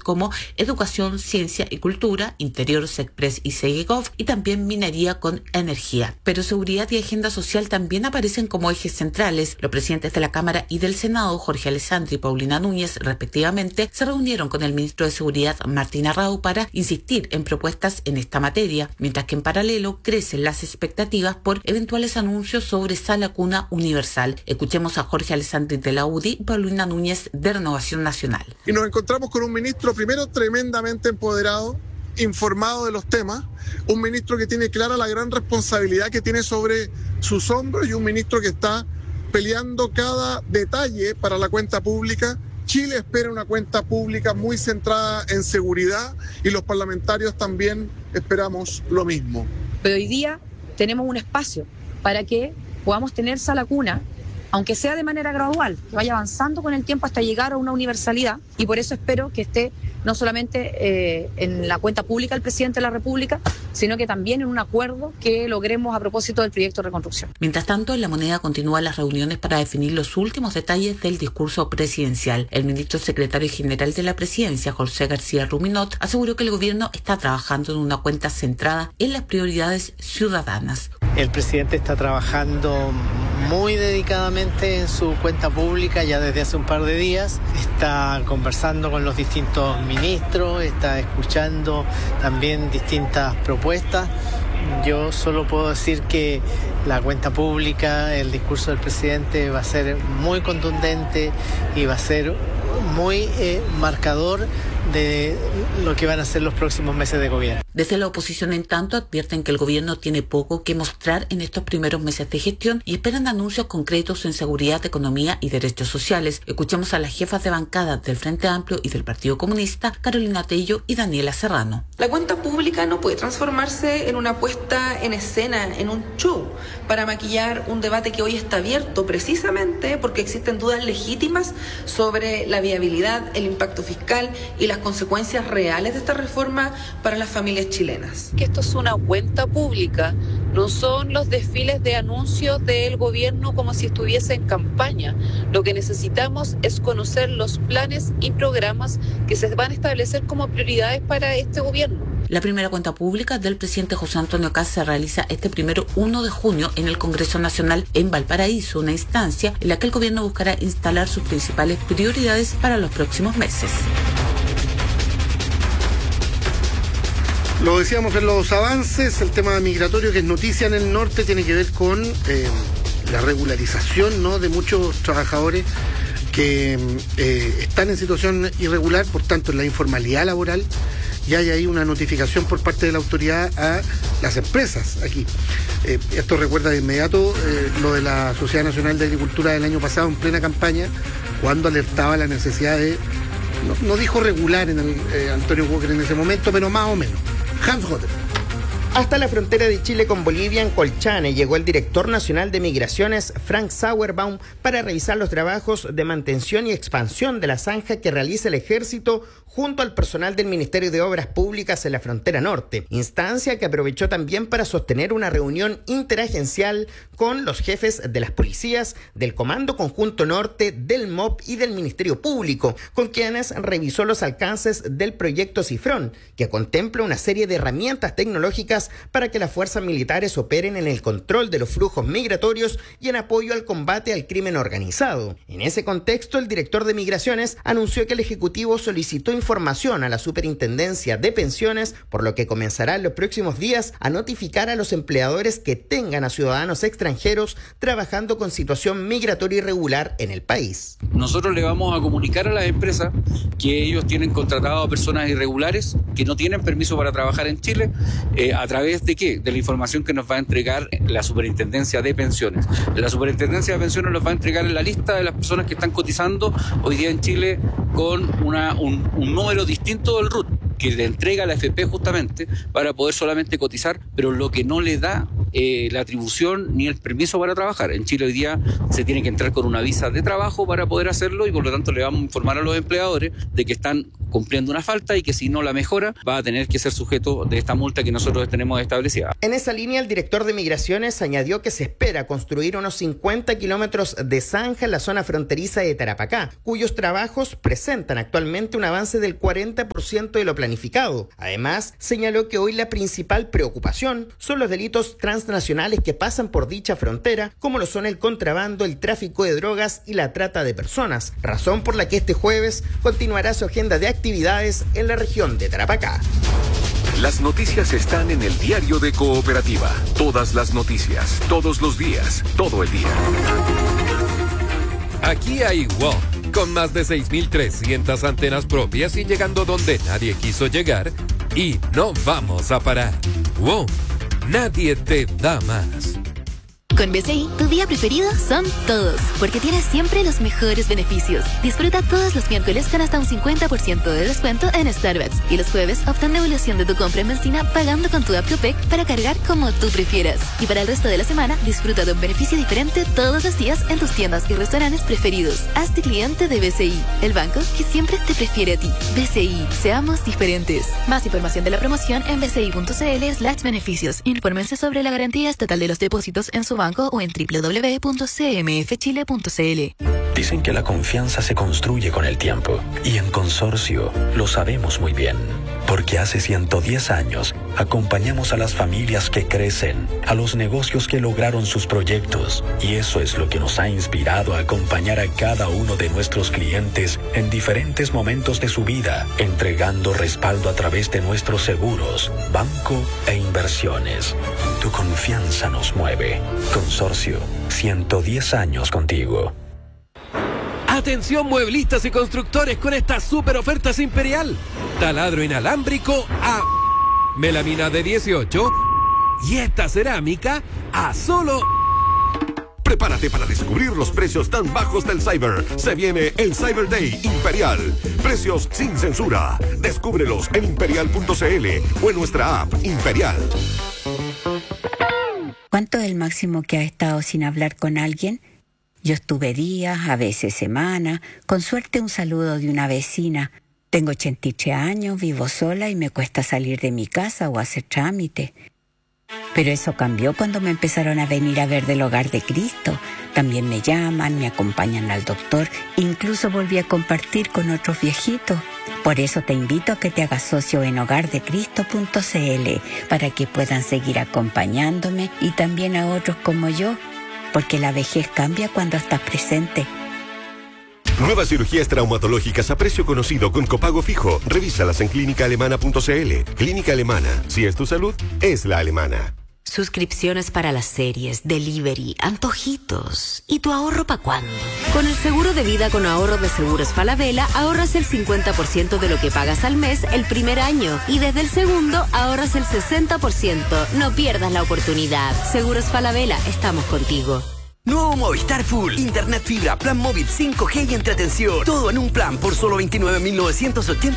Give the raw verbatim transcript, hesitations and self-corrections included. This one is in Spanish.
como educación, ciencia y cultura, interior, SECPRES y SEGECOF, y también minería con energía. Pero seguridad y agenda social también aparecen como ejes centrales. Los presidentes de la Cámara y del Senado, Jorge Alessandri y Paulina Núñez, respectivamente, se reunieron con el ministro de Seguridad, Martín Arrau, para insistir en propuestas en esta materia, mientras que en paralelo crecen las expectativas por eventuales anuncios sobre sala cuna universal. Escuchemos a Jorge Alessandri de la U D I y Paulina Núñez de Renovación Nacional. Y nos encontramos con un ministro, primero, tremendamente empoderado, informado de los temas, un ministro que tiene clara la gran responsabilidad que tiene sobre sus hombros y un ministro que está peleando cada detalle para la cuenta pública. Chile espera una cuenta pública muy centrada en seguridad y los parlamentarios también esperamos lo mismo. Pero hoy día tenemos un espacio para que podamos tener sala cuna, aunque sea de manera gradual, que vaya avanzando con el tiempo hasta llegar a una universalidad, y por eso espero que esté no solamente eh, en la cuenta pública del presidente de la República, sino que también en un acuerdo que logremos a propósito del proyecto de reconstrucción. Mientras tanto, en La Moneda continúan las reuniones para definir los últimos detalles del discurso presidencial. El ministro secretario general de la Presidencia, José García Ruminot, aseguró que el gobierno está trabajando en una cuenta centrada en las prioridades ciudadanas. El presidente está trabajando muy dedicadamente en su cuenta pública ya desde hace un par de días. Está conversando con los distintos ministros, está escuchando también distintas propuestas. Yo solo puedo decir que la cuenta pública, el discurso del presidente va a ser muy contundente y va a ser muy eh, marcador de lo que van a ser los próximos meses de gobierno. Desde la oposición, en tanto, advierten que el gobierno tiene poco que mostrar en estos primeros meses de gestión y esperan anuncios concretos en seguridad, economía y derechos sociales. Escuchamos a las jefas de bancada del Frente Amplio y del Partido Comunista, Carolina Tello y Daniela Serrano. La cuenta pública no puede transformarse en una puesta en escena, en un show, para maquillar un debate que hoy está abierto precisamente porque existen dudas legítimas sobre la viabilidad, el impacto fiscal y las consecuencias reales de esta reforma para las familias chilenas. Que esto es una cuenta pública, no son los desfiles de anuncios del gobierno como si estuviese en campaña. Lo que necesitamos es conocer los planes y programas que se van a establecer como prioridades para este gobierno. La primera cuenta pública del presidente José Antonio Kast se realiza este primero uno de junio en el Congreso Nacional en Valparaíso, una instancia en la que el gobierno buscará instalar sus principales prioridades para los próximos meses. Lo decíamos en los avances, el tema migratorio que es noticia en el norte tiene que ver con eh, la regularización, ¿no?, de muchos trabajadores que eh, están en situación irregular, por tanto en la informalidad laboral. Y hay ahí una notificación por parte de la autoridad a las empresas aquí. Eh, esto recuerda de inmediato eh, lo de la Sociedad Nacional de Agricultura del año pasado en plena campaña, cuando alertaba la necesidad de, no, no dijo regular en el, eh, Antonio Walker en ese momento, pero más o menos. Hans Hotter. Hasta la frontera de Chile con Bolivia, en Colchane, llegó el director nacional de Migraciones, Frank Sauerbaum, para revisar los trabajos de mantención y expansión de la zanja que realiza el Ejército junto al personal del Ministerio de Obras Públicas en la frontera norte, instancia que aprovechó también para sostener una reunión interagencial con los jefes de las policías, del Comando Conjunto Norte, del M O P y del Ministerio Público, con quienes revisó los alcances del proyecto Cifrón, que contempla una serie de herramientas tecnológicas para que las fuerzas militares operen en el control de los flujos migratorios y en apoyo al combate al crimen organizado. En ese contexto, el director de Migraciones anunció que el Ejecutivo solicitó información a la Superintendencia de Pensiones, por lo que comenzará en los próximos días a notificar a los empleadores que tengan a ciudadanos extranjeros trabajando con situación migratoria irregular en el país. Nosotros le vamos a comunicar a las empresas que ellos tienen contratado a personas irregulares que no tienen permiso para trabajar en Chile, eh, a través de qué? De la información que nos va a entregar la Superintendencia de Pensiones. La Superintendencia de Pensiones nos va a entregar la lista de las personas que están cotizando hoy día en Chile con una, un, un número distinto del R U T, que le entrega a la F P justamente para poder solamente cotizar, pero lo que no le da eh, la atribución ni el permiso para trabajar. En Chile hoy día se tiene que entrar con una visa de trabajo para poder hacerlo y por lo tanto le vamos a informar a los empleadores de que están cumpliendo una falta y que si no la mejora va a tener que ser sujeto de esta multa que nosotros tenemos establecida. En esa línea, el director de Migraciones añadió que se espera construir unos cincuenta kilómetros de zanja en la zona fronteriza de Tarapacá, cuyos trabajos presentan actualmente un avance del cuarenta por ciento de lo planificado. Además, señaló que hoy la principal preocupación son los delitos transnacionales que pasan por dicha frontera, como lo son el contrabando, el tráfico de drogas y la trata de personas, razón por la que este jueves continuará su agenda de actividades en la región de Tarapacá. Las noticias están en el diario de Cooperativa. Todas las noticias, todos los días, todo el día. Aquí hay WOM, con más de seis mil trescientas antenas propias y llegando donde nadie quiso llegar, y no vamos a parar. WOM, nadie te da más. Con B C I, tu día preferido son todos, porque tienes siempre los mejores beneficios. Disfruta todos los miércoles con hasta un cincuenta por ciento de descuento en Starbucks y los jueves obtén devolución de tu compra en benzina pagando con tu app Copec para cargar como tú prefieras. Y para el resto de la semana, disfruta de un beneficio diferente todos los días en tus tiendas y restaurantes preferidos. Hazte cliente de B C I, el banco que siempre te prefiere a ti. B C I, seamos diferentes. Más información de la promoción en bci.cl slash beneficios. Infórmense sobre la garantía estatal de los depósitos en su banco o en doble u doble u doble u punto c m f chile punto c l. Dicen que la confianza se construye con el tiempo y en Consorcio lo sabemos muy bien, porque hace ciento diez años acompañamos a las familias que crecen, a los negocios que lograron sus proyectos, y eso es lo que nos ha inspirado a acompañar a cada uno de nuestros clientes en diferentes momentos de su vida, entregando respaldo a través de nuestros seguros, banco e inversiones. Tu confianza nos mueve. Consorcio, ciento diez años contigo. Atención mueblistas y constructores con estas super ofertas Imperial. Taladro inalámbrico a melamina de dieciocho y esta cerámica a solo... Prepárate para descubrir los precios tan bajos del Cyber. Se viene el Cyber Day Imperial. Precios sin censura. Descúbrelos en imperial punto c l o en nuestra app Imperial. ¿Cuánto es el máximo que has estado sin hablar con alguien? Yo estuve días, a veces semanas, con suerte un saludo de una vecina. Tengo ochenta y tres años, vivo sola y me cuesta salir de mi casa o hacer trámite. Pero eso cambió cuando me empezaron a venir a ver del Hogar de Cristo. También me llaman, me acompañan al doctor, incluso volví a compartir con otros viejitos. Por eso te invito a que te hagas socio en hogar de cristo punto c l para que puedan seguir acompañándome y también a otros como yo, porque la vejez cambia cuando estás presente. Nuevas cirugías traumatológicas a precio conocido con copago fijo. Revísalas en clínica alemana punto c l. Clínica Alemana. Si es tu salud, es la alemana. Suscripciones para las series, delivery, antojitos. ¿Y tu ahorro para cuándo? Con el seguro de vida con ahorro de Seguros Falabella ahorras el cincuenta por ciento de lo que pagas al mes el primer año y desde el segundo ahorras el sesenta por ciento. No pierdas la oportunidad. Seguros Falabella, estamos contigo. Nuevo Movistar Full. Internet fibra, plan móvil cinco G y entretención. Todo en un plan por solo veintinueve mil novecientos ochenta